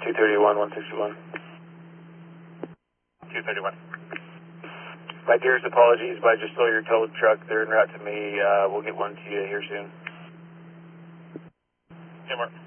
231, 161. 231. My dearest apologies, but I just saw your tow truck. They're en route to me. We'll get one to you here soon. Okay, Mark.